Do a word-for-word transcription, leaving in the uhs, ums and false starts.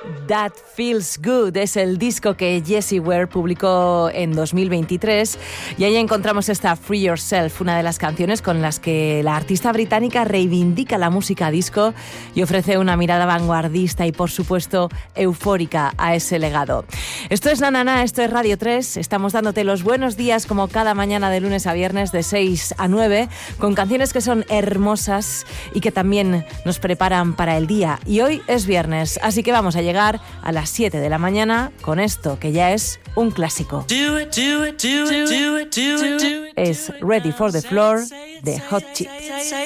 That Feels Good es el disco que Jessie Ware publicó en dos mil veintitrés y ahí encontramos esta Free Yourself, una de las canciones con las que la artista británica reivindica la música disco y ofrece una mirada vanguardista y por supuesto eufórica a ese legado. Esto es Na Na Na, esto es Radio tres, estamos dándote los buenos días como cada mañana de lunes a viernes de seis a nueve con canciones que son hermosas y que también nos preparan para el día. Y hoy es viernes, así que vamos a llegar a las siete de la mañana con esto que ya es un clásico. Es Ready for the Floor de Hot Chip.